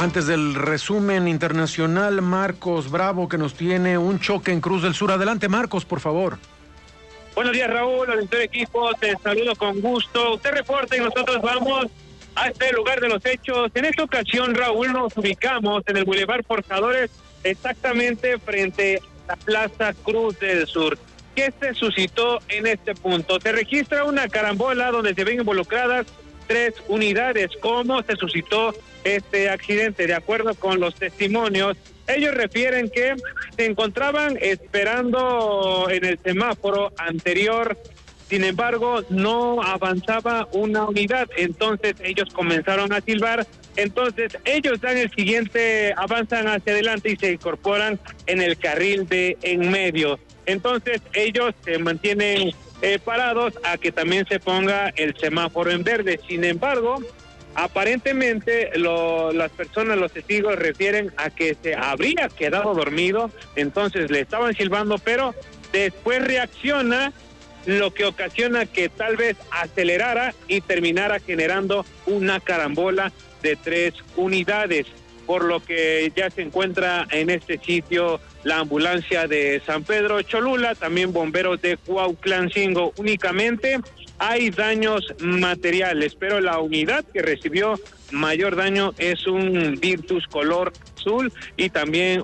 Antes del resumen internacional, Marcos Bravo, que nos tiene un choque en Cruz del Sur. Adelante, Marcos, por favor. Buenos días, Raúl, al equipo, te saludo con gusto. Usted reporta y nosotros vamos a este lugar de los hechos. En esta ocasión, Raúl, nos ubicamos en el Boulevard Forjadores, exactamente frente a la Plaza Cruz del Sur. ¿Qué se suscitó en este punto? Se registra una carambola donde se ven involucradas 3 unidades. ¿Cómo se suscitó este accidente? De acuerdo con los testimonios, ellos refieren que se encontraban esperando en el semáforo anterior, sin embargo no avanzaba una unidad, entonces ellos comenzaron a silbar, entonces ellos dan el siguiente, avanzan hacia adelante y se incorporan en el carril de en medio, entonces ellos se mantienen parados a que también se ponga el semáforo en verde. Sin embargo, aparentemente las personas, los testigos refieren a que se habría quedado dormido, entonces le estaban silbando, pero después reacciona, lo que ocasiona que tal vez acelerara y terminara generando una carambola de 3 unidades, por lo que ya se encuentra en este sitio la ambulancia de San Pedro Cholula, también bomberos de Cuautlancingo. Únicamente hay daños materiales, pero la unidad que recibió mayor daño es un Virtus color azul y también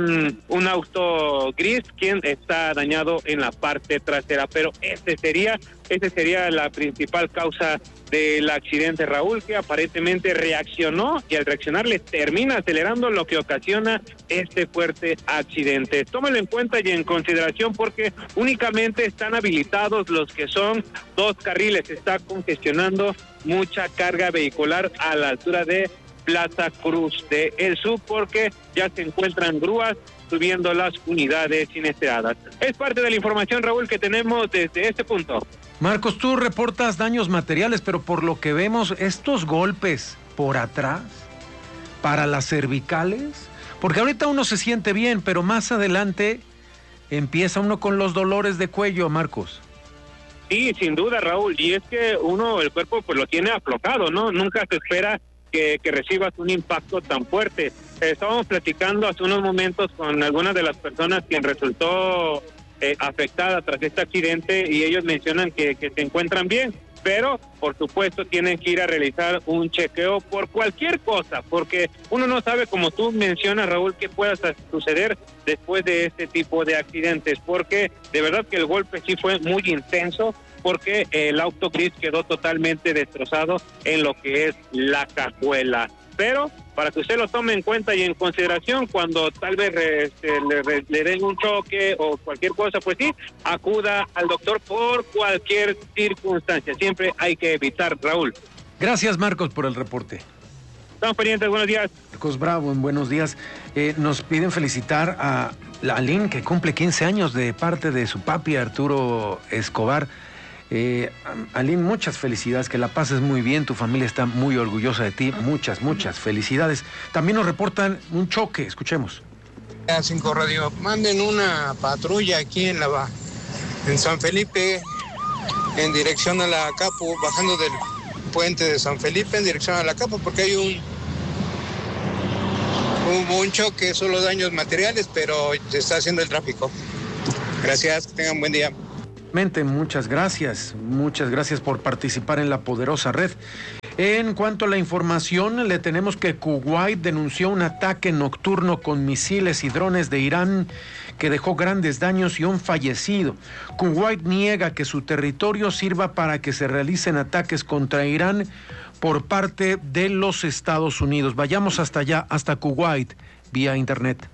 un auto gris, quien está dañado en la parte trasera, pero esta sería la principal causa del accidente, Raúl, que aparentemente reaccionó y al reaccionar le termina acelerando, lo que ocasiona este fuerte accidente. Tómalo en cuenta y en consideración porque únicamente están habilitados los que son 2 carriles, está congestionando mucha carga vehicular a la altura de Plaza Cruz del Sur porque ya se encuentran grúas subiendo las unidades inesperadas. Es parte de la información, Raúl, que tenemos desde este punto. Marcos, tú reportas daños materiales, pero por lo que vemos, estos golpes por atrás, para las cervicales, porque ahorita uno se siente bien, pero más adelante empieza uno con los dolores de cuello, Marcos. Sí, sin duda, Raúl, y es que el cuerpo pues lo tiene aflojado, ¿no? Nunca se espera que recibas un impacto tan fuerte. Estábamos platicando hace unos momentos con algunas de las personas quien resultó afectada tras este accidente y ellos mencionan que se encuentran bien, pero por supuesto tienen que ir a realizar un chequeo por cualquier cosa, porque uno no sabe, como tú mencionas, Raúl, qué pueda suceder después de este tipo de accidentes, porque de verdad que el golpe sí fue muy intenso, porque el auto gris quedó totalmente destrozado en lo que es la cajuela. Pero para que usted lo tome en cuenta y en consideración cuando tal vez le den un choque o cualquier cosa, pues sí, acuda al doctor por cualquier circunstancia. Siempre hay que evitar, Raúl. Gracias, Marcos, por el reporte. Estamos pendientes, buenos días. Marcos Bravo, en buenos días. Nos piden felicitar a Aline, que cumple 15 años de parte de su papi, Arturo Escobar. Aline, muchas felicidades, que la pases muy bien, tu familia está muy orgullosa de ti, muchas felicidades. También nos reportan un choque, escuchemos. 5 Radio, manden una patrulla aquí en San Felipe, en dirección a la Capo, bajando del puente de San Felipe en dirección a la Capo, porque hay un choque, solo daños materiales, pero se está haciendo el tráfico. Gracias, que tengan buen día. Muchas gracias por participar en la poderosa red. En cuanto a la información, le tenemos que Kuwait denunció un ataque nocturno con misiles y drones de Irán que dejó grandes daños y un fallecido. Kuwait niega que su territorio sirva para que se realicen ataques contra Irán por parte de los Estados Unidos. Vayamos hasta allá, hasta Kuwait, vía internet.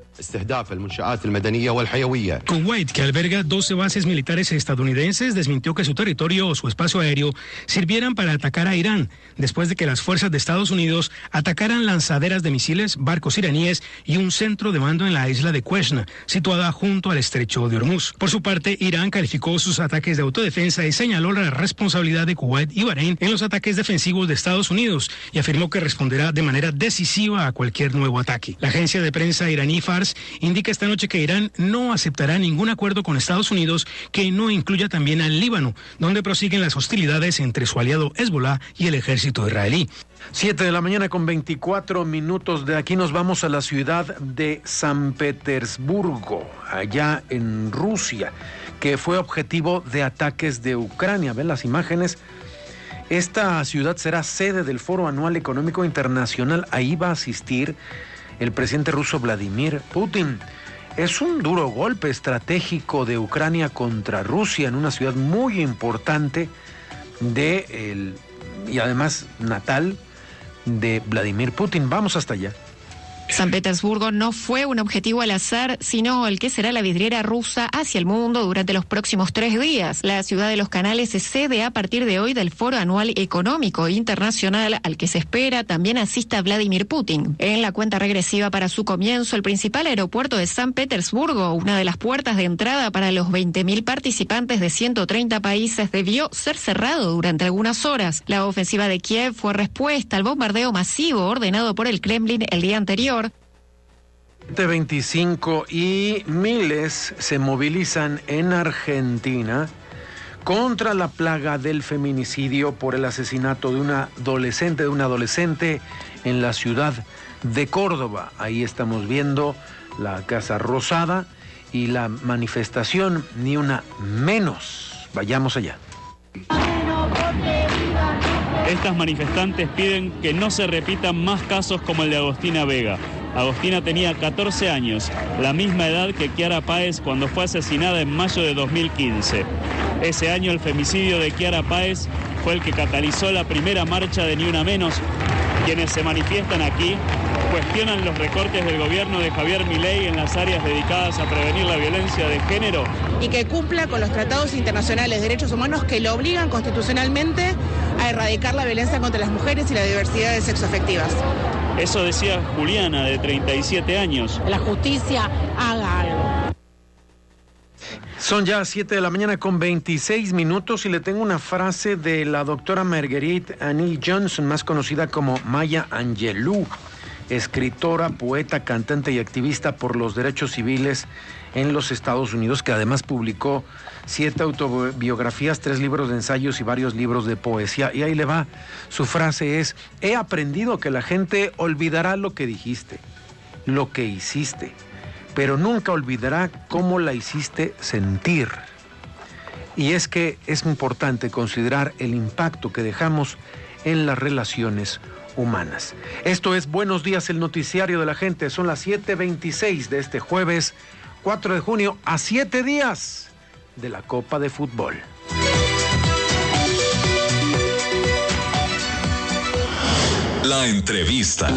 Kuwait, que alberga 12 bases militares estadounidenses, desmintió que su territorio o su espacio aéreo sirvieran para atacar a Irán, después de que las fuerzas de Estados Unidos atacaran lanzaderas de misiles, barcos iraníes y un centro de mando en la isla de Qeshm, situada junto al estrecho de Hormuz. Por su parte, Irán calificó sus ataques de autodefensa y señaló la responsabilidad de Kuwait y Bahrein en los ataques defensivos de Estados Unidos y afirmó que responderá de manera decisiva a cualquier nuevo ataque. La agencia de prensa iraní Fars Además, indica esta noche que Irán no aceptará ningún acuerdo con Estados Unidos que no incluya también al Líbano, donde prosiguen las hostilidades entre su aliado Hezbollah y el ejército israelí. 7 de la mañana con 24 minutos. De aquí nos vamos a la ciudad de San Petersburgo, allá en Rusia, que fue objetivo de ataques de Ucrania. ¿Ven las imágenes? Esta ciudad será sede del Foro Anual Económico Internacional. Ahí va a asistir el presidente ruso Vladimir Putin. Es un duro golpe estratégico de Ucrania contra Rusia en una ciudad muy importante y además natal de Vladimir Putin. Vamos hasta allá. San Petersburgo no fue un objetivo al azar, sino el que será la vidriera rusa hacia el mundo durante los próximos 3 días. La ciudad de los canales es sede a partir de hoy del Foro Anual Económico Internacional, al que se espera también asista Vladimir Putin. En la cuenta regresiva para su comienzo, el principal aeropuerto de San Petersburgo, una de las puertas de entrada para los 20.000 participantes de 130 países, debió ser cerrado durante algunas horas. La ofensiva de Kiev fue respuesta al bombardeo masivo ordenado por el Kremlin el día anterior. 25 y miles se movilizan en Argentina contra la plaga del feminicidio por el asesinato de una adolescente en la ciudad de Córdoba. Ahí estamos viendo la Casa Rosada y la manifestación Ni Una Menos. Vayamos allá. Estas manifestantes piden que no se repitan más casos como el de Agostina Vega. Agostina tenía 14 años, la misma edad que Kiara Páez cuando fue asesinada en mayo de 2015. Ese año el femicidio de Kiara Páez fue el que catalizó la primera marcha de Ni Una Menos. Quienes se manifiestan aquí cuestionan los recortes del gobierno de Javier Milei en las áreas dedicadas a prevenir la violencia de género. Y que cumpla con los tratados internacionales de derechos humanos que lo obligan constitucionalmente a erradicar la violencia contra las mujeres y la diversidad de sexoafectivas. Eso decía Juliana, de 37 años. La justicia haga algo. Son ya 7 de la mañana con 26 minutos y le tengo una frase de la doctora Marguerite Annie Johnson, más conocida como Maya Angelou, escritora, poeta, cantante y activista por los derechos civiles en los Estados Unidos, que además publicó 7 autobiografías, 3 libros de ensayos y varios libros de poesía. Y ahí le va, su frase es: he aprendido que la gente olvidará lo que dijiste, lo que hiciste, pero nunca olvidará cómo la hiciste sentir. Y es que es importante considerar el impacto que dejamos en las relaciones humanas. Esto es Buenos Días, el noticiario de la gente. Son las 7:26 de este jueves 4 de junio, a 7 días de la Copa de Fútbol. La entrevista.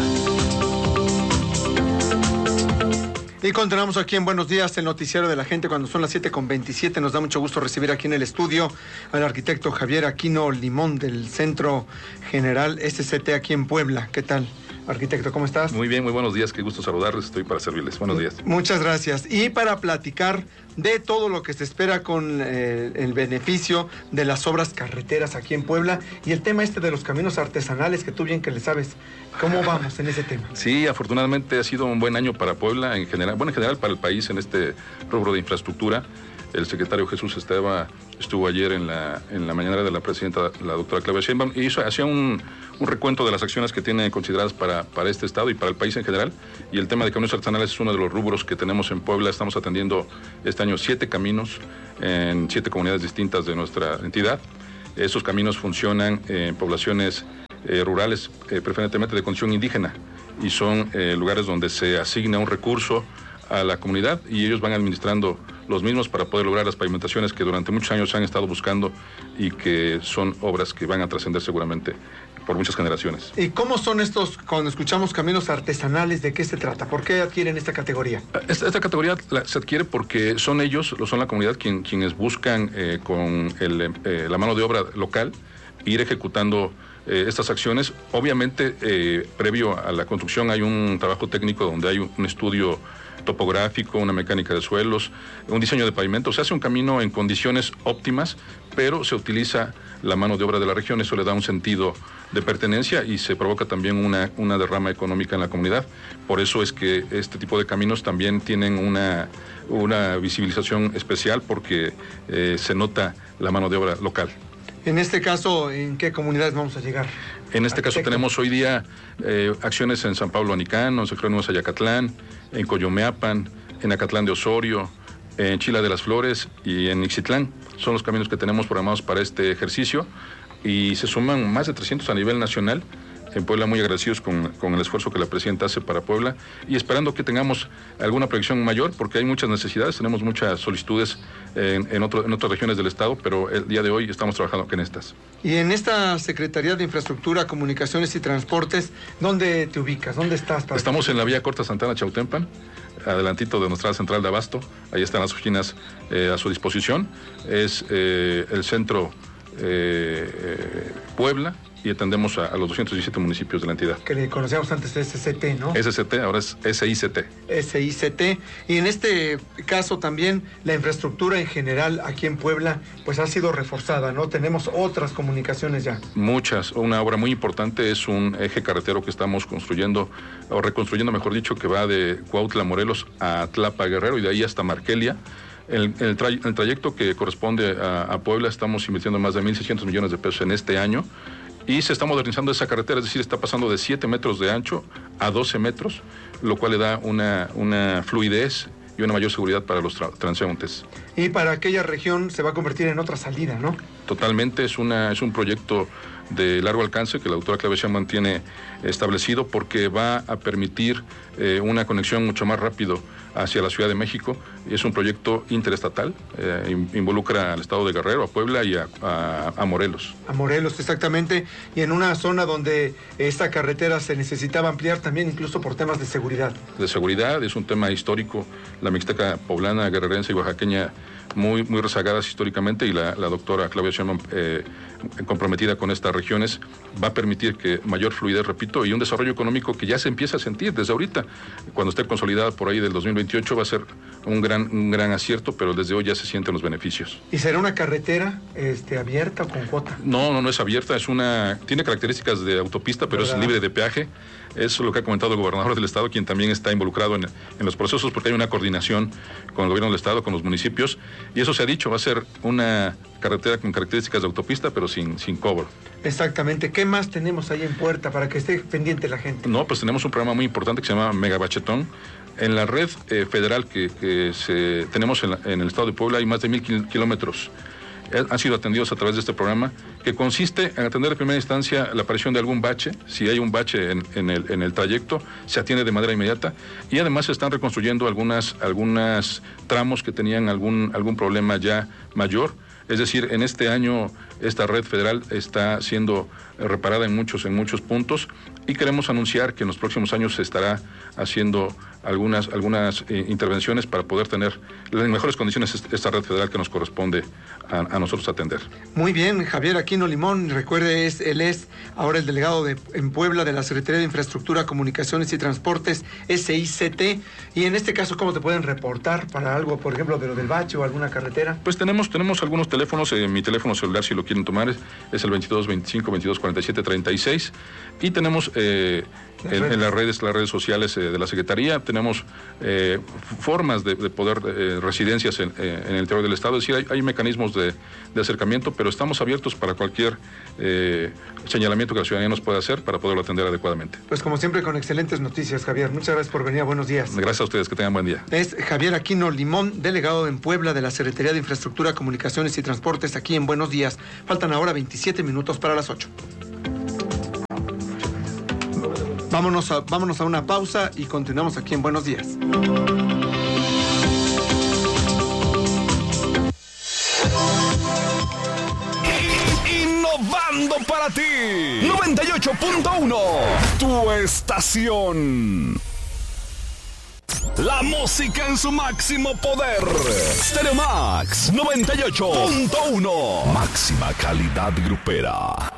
Y continuamos aquí en Buenos Días, el noticiario de la gente, cuando son las 7:27. Nos da mucho gusto recibir aquí en el estudio al arquitecto Javier Aquino Limón del Centro General SCT aquí en Puebla. ¿Qué tal, arquitecto? ¿Cómo estás? Muy bien, muy buenos días. Qué gusto saludarles. Estoy para servirles. Buenos días. Muchas gracias. Y para platicar de todo lo que se espera con el beneficio de las obras carreteras aquí en Puebla y el tema de los caminos artesanales, que tú bien que le sabes. ¿Cómo vamos en ese tema? Sí, afortunadamente ha sido un buen año para Puebla en general, bueno, en general para el país en este rubro de infraestructura. El secretario Jesús Esteva estuvo ayer en la mañanera de la presidenta, la doctora Claudia Sheinbaum, y hacía un recuento de las acciones que tiene consideradas para este estado y para el país en general. Y el tema de caminos artesanales es uno de los rubros que tenemos en Puebla. Estamos atendiendo este año 7 caminos en 7 comunidades distintas de nuestra entidad. Esos caminos funcionan en poblaciones rurales, preferentemente de condición indígena, y son lugares donde se asigna un recurso a la comunidad y ellos van administrando los mismos para poder lograr las pavimentaciones que durante muchos años se han estado buscando y que son obras que van a trascender seguramente por muchas generaciones. ¿Y cómo son estos, cuando escuchamos caminos artesanales, de qué se trata? ¿Por qué adquieren esta categoría? Esta categoría se adquiere porque son ellos, son la comunidad quienes buscan con la mano de obra local ir ejecutando estas acciones. Obviamente, previo a la construcción hay un trabajo técnico donde hay un estudio topográfico, una mecánica de suelos, un diseño de pavimento. Se hace un camino en condiciones óptimas, pero se utiliza la mano de obra de la región. Eso le da un sentido de pertenencia y se provoca también una derrama económica en la comunidad. Por eso es que este tipo de caminos también tienen una visibilización especial porque se nota la mano de obra local. En este caso, ¿en qué comunidades vamos a llegar? En este caso tenemos hoy día acciones en San Pablo Anicano, en San Jerónimo Zayacatlán, en Coyomeapan, en Acatlán de Osorio, en Chila de las Flores y en Ixtitlán. Son los caminos que tenemos programados para este ejercicio y se suman más de 300 a nivel nacional. En Puebla muy agradecidos con el esfuerzo que la presidenta hace para Puebla y esperando que tengamos alguna proyección mayor porque hay muchas necesidades, tenemos muchas solicitudes en otras regiones del estado, pero el día de hoy estamos trabajando en estas. Y en esta Secretaría de Infraestructura, Comunicaciones y Transportes, ¿dónde te ubicas? ¿Dónde estás? Estamos en la vía corta Santana Chautempan, adelantito de nuestra central de abasto, ahí están las oficinas a su disposición, es el centro Puebla, y atendemos a los 217 municipios de la entidad. Que le conocíamos antes de SCT, ¿no? SCT, ahora es SICT. SICT. Y en este caso también la infraestructura en general aquí en Puebla pues ha sido reforzada, ¿no? Tenemos otras comunicaciones ya. Muchas. Una obra muy importante es un eje carretero que estamos construyendo, o reconstruyendo mejor dicho, que va de Cuautla, Morelos a Tlapa, Guerrero, y de ahí hasta Markelia. El trayecto que corresponde a Puebla estamos invirtiendo más de 1.600 millones de pesos en este año. Y se está modernizando esa carretera, es decir, está pasando de 7 metros de ancho a 12 metros, lo cual le da una fluidez y una mayor seguridad para los transeúntes. Y para aquella región se va a convertir en otra salida, ¿no? Totalmente, es un proyecto de largo alcance que la doctora Claudia Sheinbaum tiene establecido porque va a permitir una conexión mucho más rápido hacia la Ciudad de México. Es un proyecto interestatal, involucra al estado de Guerrero, a Puebla y a Morelos. A Morelos, exactamente, y en una zona donde esta carretera se necesitaba ampliar también incluso por temas de seguridad. De seguridad, es un tema histórico, la Mixteca poblana, guerrerense y oaxaqueña muy rezagadas históricamente, y la doctora Claudia Sheinbaum comprometida con estas regiones va a permitir que mayor fluidez, repito, y un desarrollo económico que ya se empieza a sentir desde ahorita. Cuando esté consolidada por ahí del 2028 va a ser un gran acierto, pero desde hoy ya se sienten los beneficios. ¿Y será una carretera abierta o con cuota? No es abierta, tiene características de autopista, pero ¿verdad? Es libre de peaje. Eso es lo que ha comentado el gobernador del estado, quien también está involucrado en los procesos, porque hay una coordinación con el gobierno del estado, con los municipios, y eso se ha dicho, va a ser una carretera con características de autopista, pero sin cobro. Exactamente. ¿Qué más tenemos ahí en puerta para que esté pendiente la gente? No, pues tenemos un programa muy importante que se llama Megabachetón. En la red federal que tenemos en el estado de Puebla hay más de 1,000 kilómetros. Han sido atendidos a través de este programa, que consiste en atender en primera instancia la aparición de algún bache. Si hay un bache en el trayecto, se atiende de manera inmediata, y además se están reconstruyendo algunas tramos que tenían algún problema ya mayor. Es decir, en este año esta red federal está siendo reparada en muchos puntos, y queremos anunciar que en los próximos años se estará haciendo algunas intervenciones para poder tener en mejores condiciones esta red federal que nos corresponde a nosotros atender. Muy bien, Javier Aquino Limón, recuerde, él es ahora el delegado en Puebla de la Secretaría de Infraestructura, Comunicaciones y Transportes, SICT, y en este caso, ¿cómo te pueden reportar para algo, por ejemplo, de lo del bache o alguna carretera? Pues tenemos algunos teléfonos, mi teléfono celular, si lo quieren tomar, es el 22 25 22 47 36, y tenemos en las redes sociales de la Secretaría, tenemos formas de poder residencias en el interior del estado, es decir, hay mecanismos de acercamiento, pero estamos abiertos para cualquier señalamiento que la ciudadanía nos pueda hacer para poderlo atender adecuadamente. Pues como siempre, con excelentes noticias, Javier. Muchas gracias por venir. Buenos días. Gracias a ustedes, que tengan buen día. Es Javier Aquino Limón, delegado en Puebla de la Secretaría de Infraestructura, Comunicaciones y Transportes, aquí en Buenos Días. Faltan ahora 27 minutos para las 8. Vámonos a una pausa y continuamos aquí en Buenos Días. Innovando para ti. 98.1. Tu estación. La música en su máximo poder. Stereo Max 98.1. Máxima calidad grupera.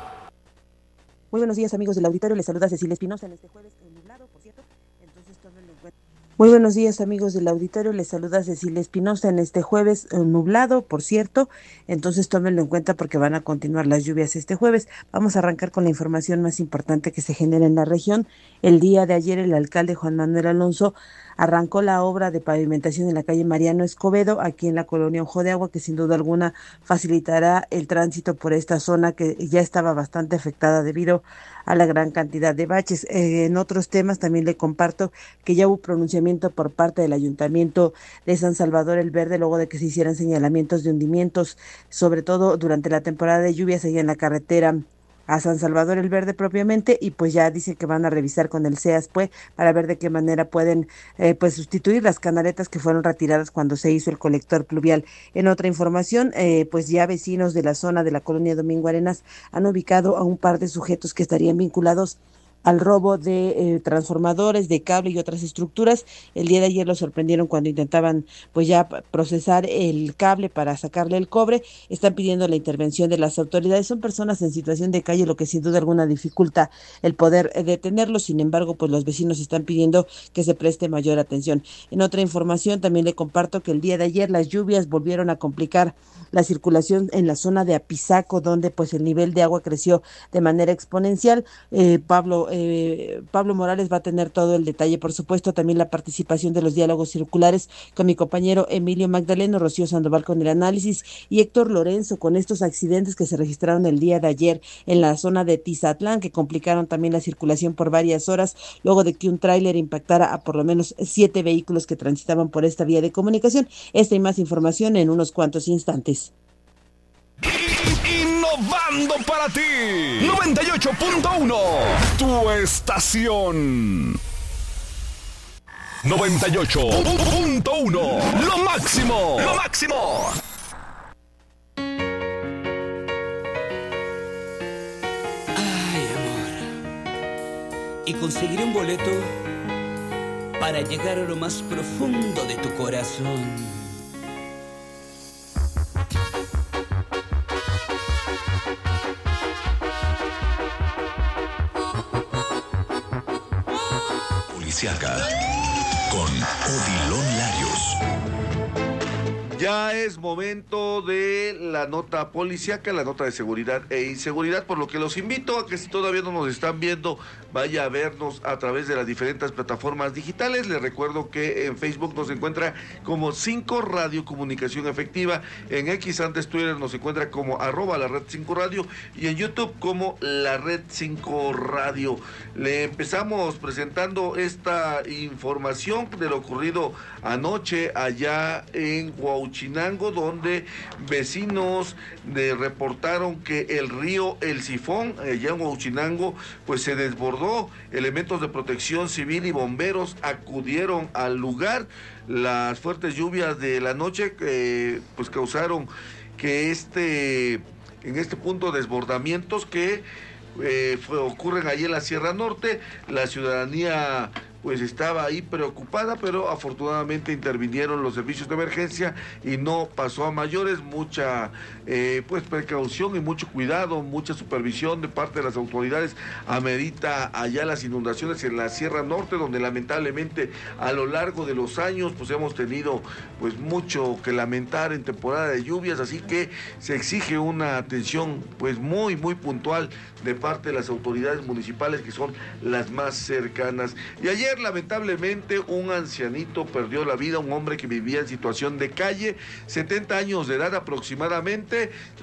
Muy buenos días, amigos del auditorio. Les saluda Cecilia Espinosa en este jueves nublado, por cierto. Entonces, tómenlo en cuenta. Muy buenos días, amigos del auditorio. Les saluda Cecilia Espinosa en este jueves nublado, por cierto. Entonces tómenlo en cuenta porque van a continuar las lluvias este jueves. Vamos a arrancar con la información más importante que se genera en la región. El día de ayer el alcalde Juan Manuel Alonso arrancó la obra de pavimentación en la calle Mariano Escobedo, aquí en la colonia Ojo de Agua, que sin duda alguna facilitará el tránsito por esta zona que ya estaba bastante afectada debido a la gran cantidad de baches. En otros temas también le comparto que ya hubo pronunciamiento por parte del Ayuntamiento de San Salvador el Verde luego de que se hicieran señalamientos de hundimientos, sobre todo durante la temporada de lluvias allá en la carretera a San Salvador el Verde propiamente, y pues ya dicen que van a revisar con el CEASPUE para ver de qué manera pueden pues sustituir las canaletas que fueron retiradas cuando se hizo el colector pluvial. En otra información, pues ya vecinos de la zona de la colonia Domingo Arenas han ubicado a un par de sujetos que estarían vinculados al robo de transformadores, de cable y otras estructuras. El día de ayer los sorprendieron cuando intentaban pues ya procesar el cable para sacarle el cobre. Están pidiendo la intervención de las autoridades. Son personas en situación de calle, lo que sin duda alguna dificulta el poder detenerlos. Sin embargo, pues los vecinos están pidiendo que se preste mayor atención. En otra información también le comparto que el día de ayer las lluvias volvieron a complicar la circulación en la zona de Apizaco, donde pues el nivel de agua creció de manera exponencial. Pablo Morales va a tener todo el detalle, por supuesto, también la participación de los diálogos circulares con mi compañero Emilio Magdaleno, Rocío Sandoval con el análisis y Héctor Lorenzo con estos accidentes que se registraron el día de ayer en la zona de Tizatlán, que complicaron también la circulación por varias horas, luego de que un tráiler impactara a por lo menos 7 vehículos que transitaban por esta vía de comunicación. Esta y más información en unos cuantos instantes. Innovando para ti 98.1, tu estación. 98.1, lo máximo, lo máximo. Ay, amor. Y conseguiré un boleto para llegar a lo más profundo de tu corazón. Con Odilon Larios. Ya es momento de la nota policíaca, la nota de seguridad e inseguridad, por lo que los invito a que si todavía no nos están viendo, vaya a vernos a través de las diferentes plataformas digitales. Les recuerdo que en Facebook nos encuentra como 5 Radio Comunicación Efectiva, en X antes Twitter nos encuentra como @la red 5 Radio y en YouTube como la red 5 Radio. Le empezamos presentando esta información de lo ocurrido anoche allá en Huauchinango, donde vecinos reportaron que el río El Sifón, allá en Huauchinango, pues se desbordó. Elementos de protección civil y bomberos acudieron al lugar. Las fuertes lluvias de la noche pues causaron que en este punto desbordamientos que ocurren ahí en la Sierra Norte. La ciudadanía pues estaba ahí preocupada, pero afortunadamente intervinieron los servicios de emergencia y no pasó a mayores. Mucha pues precaución y mucho cuidado, mucha supervisión de parte de las autoridades amerita allá las inundaciones en la Sierra Norte, donde lamentablemente a lo largo de los años pues hemos tenido pues mucho que lamentar en temporada de lluvias, así que se exige una atención pues muy puntual de parte de las autoridades municipales, que son las más cercanas. Y ayer lamentablemente un ancianito perdió la vida, un hombre que vivía en situación de calle, 70 años de edad aproximadamente.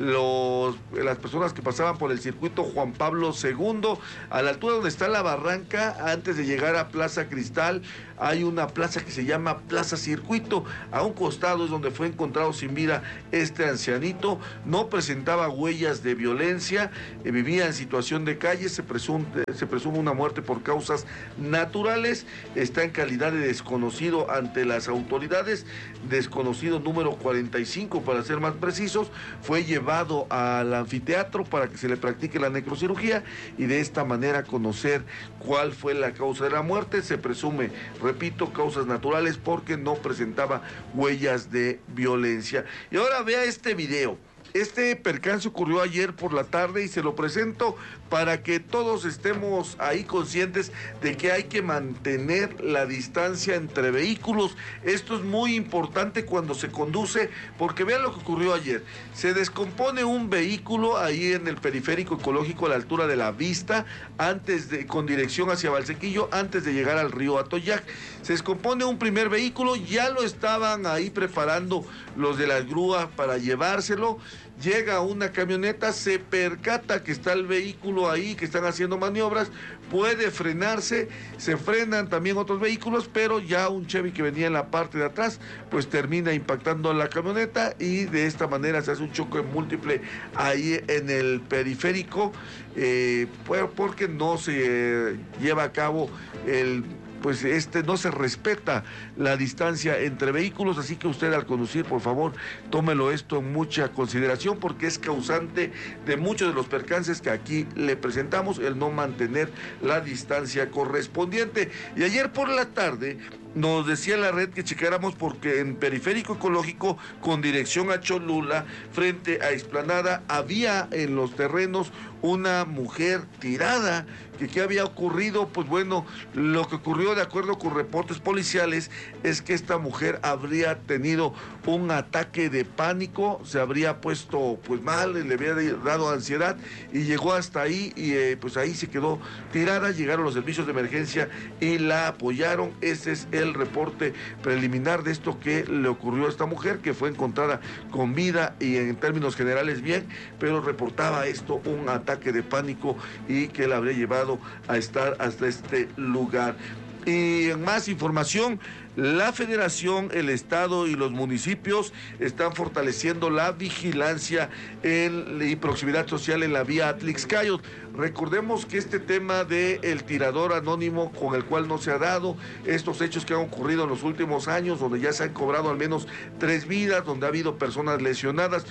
Las personas que pasaban por el circuito Juan Pablo II, a la altura donde está la barranca, antes de llegar a Plaza Cristal, hay una plaza que se llama Plaza Circuito. A un costado es donde fue encontrado sin vida este ancianito. No presentaba huellas de violencia, vivía en situación de calle, se presume una muerte por causas naturales. Está en calidad de desconocido ante las autoridades, desconocido número 45 para ser más precisos. Fue llevado al anfiteatro para que se le practique la necrocirugía y de esta manera conocer cuál fue la causa de la muerte. Se presume, repito, causas naturales porque no presentaba huellas de violencia. Y ahora vea este video. Este percance ocurrió ayer por la tarde y se lo presento para que todos estemos ahí conscientes de que hay que mantener la distancia entre vehículos. Esto es muy importante cuando se conduce, porque vean lo que ocurrió ayer. Se descompone un vehículo ahí en el periférico ecológico a la altura de La Vista, con dirección hacia Valsequillo, antes de llegar al río Atoyac. Se descompone un primer vehículo, ya lo estaban ahí preparando los de las grúas para llevárselo. Llega una camioneta, se percata que está el vehículo ahí, que están haciendo maniobras, puede frenarse, se frenan también otros vehículos, pero ya un Chevy que venía en la parte de atrás, pues termina impactando a la camioneta y de esta manera se hace un choque múltiple ahí en el periférico, porque no se lleva a cabo no se respeta la distancia entre vehículos, así que usted al conducir, por favor, tómelo esto en mucha consideración, porque es causante de muchos de los percances que aquí le presentamos, el no mantener la distancia correspondiente. Y ayer por la tarde nos decía la red que checáramos, porque en periférico ecológico con dirección a Cholula, frente a Explanada, había en los terrenos una mujer tirada. ¿Qué había ocurrido? Pues bueno, lo que ocurrió, de acuerdo con reportes policiales, es que esta mujer habría tenido un ataque de pánico, se habría puesto mal, le había dado ansiedad y llegó hasta ahí y pues ahí se quedó tirada. Llegaron los servicios de emergencia y la apoyaron. Ese es el reporte preliminar de esto que le ocurrió a esta mujer, que fue encontrada con vida y en términos generales bien, pero reportaba esto un ataque de pánico y que la habría llevado a estar hasta este lugar. Y en más información, la Federación, el Estado y los municipios están fortaleciendo la vigilancia y proximidad social en la vía Atlixcayot. Recordemos que este tema del tirador anónimo, con el cual no se ha dado, estos hechos que han ocurrido en los últimos años, donde ya se han cobrado al menos 3 vidas, donde ha habido personas lesionadas,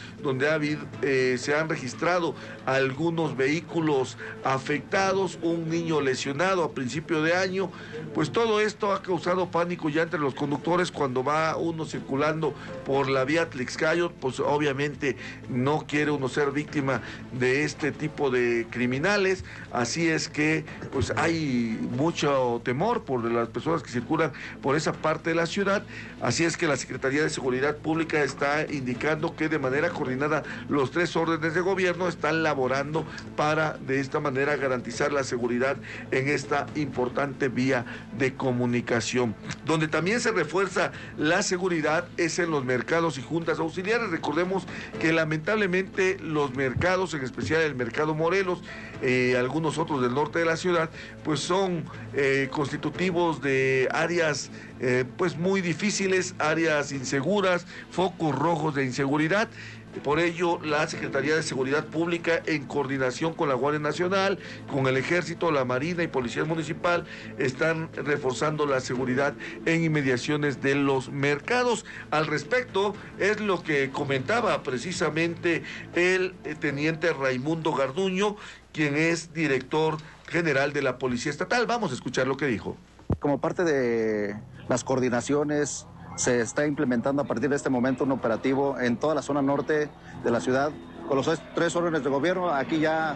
donde se han registrado algunos vehículos afectados, un niño lesionado a principio de año, pues todo esto ha causado pánico ya entre los conductores. Cuando va uno circulando por la vía Atlixcayot, pues obviamente no quiere uno ser víctima de este tipo de criminales, así es que pues hay mucho temor por las personas que circulan por esa parte de la ciudad, así es que la Secretaría de Seguridad Pública está indicando que de manera coordinada los 3 órdenes de gobierno están laborando para de esta manera garantizar la seguridad en esta importante vía de comunicación. Donde también se refuerza la seguridad es en los mercados y juntas auxiliares. Recordemos que lamentablemente los mercados, en especial el mercado Morelos, algunos otros del norte de la ciudad, pues son constitutivos de áreas pues muy difíciles, áreas inseguras, focos rojos de inseguridad. Por ello, la Secretaría de Seguridad Pública, en coordinación con la Guardia Nacional, con el Ejército, la Marina y Policía Municipal, están reforzando la seguridad en inmediaciones de los mercados. Al respecto, es lo que comentaba precisamente el teniente Raimundo Garduño, quien es director general de la Policía Estatal. Vamos a escuchar lo que dijo. Como parte de las coordinaciones, se está implementando a partir de este momento un operativo en toda la zona norte de la ciudad, con los 3 órdenes de gobierno aquí ya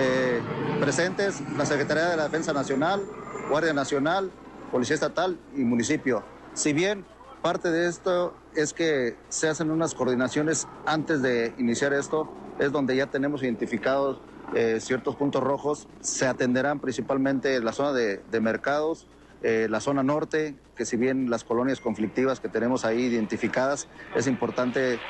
presentes, la Secretaría de la Defensa Nacional, Guardia Nacional, Policía Estatal y municipio. Si bien parte de esto es que se hacen unas coordinaciones antes de iniciar esto, es donde ya tenemos identificados ciertos puntos rojos, se atenderán principalmente la zona de mercados, la zona norte, que si bien las colonias conflictivas que tenemos ahí identificadas, es importante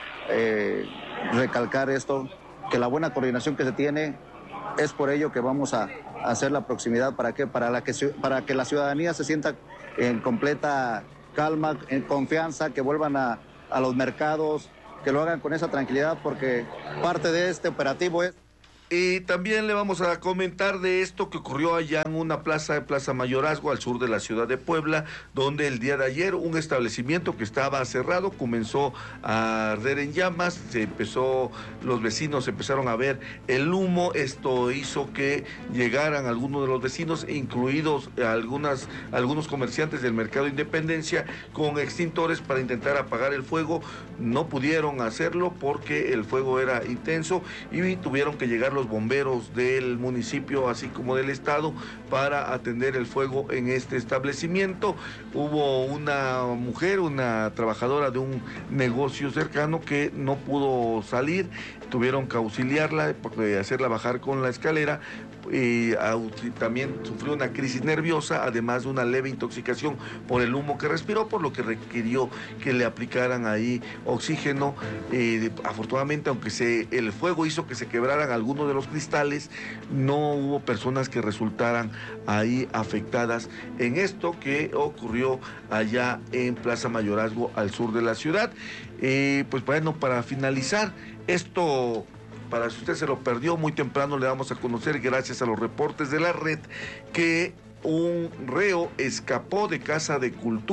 recalcar esto, que la buena coordinación que se tiene, es por ello que vamos a hacer la proximidad. ¿Para qué? Para que la ciudadanía se sienta en completa calma, en confianza, que vuelvan a los mercados, que lo hagan con esa tranquilidad, porque parte de este operativo es... Y también le vamos a comentar de esto que ocurrió allá en una plaza, Plaza Mayorazgo, al sur de la ciudad de Puebla, donde el día de ayer un establecimiento que estaba cerrado comenzó a arder en llamas. Los vecinos empezaron a ver el humo. Esto hizo que llegaran algunos de los vecinos, incluidos algunos comerciantes del Mercado Independencia, con extintores para intentar apagar el fuego. No pudieron hacerlo porque el fuego era intenso y tuvieron que llegar los bomberos del municipio, así como del estado, para atender el fuego en este establecimiento. Hubo una mujer, una trabajadora de un negocio cercano que no pudo salir, tuvieron que auxiliarla, hacerla bajar con la escalera. También sufrió una crisis nerviosa, además de una leve intoxicación por el humo que respiró, por lo que requirió que le aplicaran ahí oxígeno. Afortunadamente, aunque el fuego hizo que se quebraran algunos de los cristales, no hubo personas que resultaran ahí afectadas en esto que ocurrió allá en Plaza Mayorazgo, al sur de la ciudad. Pues bueno, para finalizar esto, para si usted se lo perdió, muy temprano le vamos a conocer, gracias a los reportes de la red, que un reo escapó de Casa de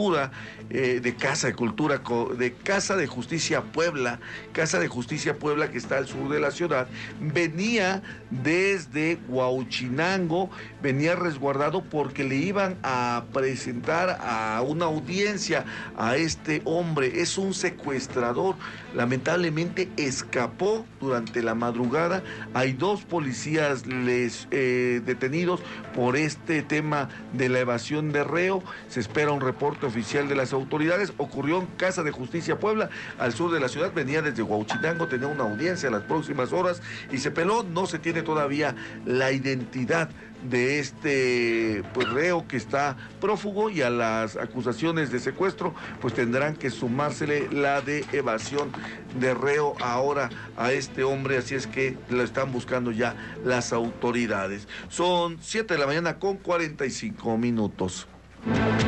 Justicia Puebla, que está al sur de la ciudad. Venía desde Huauchinango, venía resguardado porque le iban a presentar a una audiencia a este hombre. Es un secuestrador, lamentablemente escapó durante la madrugada. Hay 2 policías detenidos por este tema de la evasión de reo. Se espera un reporte oficial de las autoridades. Ocurrió en Casa de Justicia Puebla, al sur de la ciudad. Venía desde Huauchinango, tenía una audiencia en las próximas horas y se peló. No se tiene todavía la identidad de este reo que está prófugo, y a las acusaciones de secuestro pues tendrán que sumársele la de evasión de reo ahora a este hombre, así es que lo están buscando ya las autoridades. Son 7 de la mañana con 45 minutos.